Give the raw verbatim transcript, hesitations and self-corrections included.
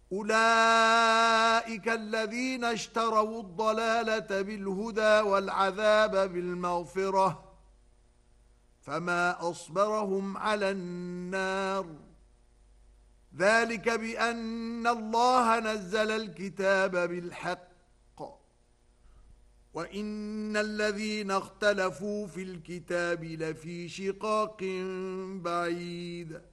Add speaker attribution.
Speaker 1: أولئك الذين اشتروا الضلالة بالهدى والعذاب بالمغفرة فما أصبرهم على النار ذلك بأن الله نزل الكتاب بالحق وَإِنَّ الَّذِينَ اخْتَلَفُوا فِي الْكِتَابِ لَفِي شِقَاقٍ بَعِيدٍ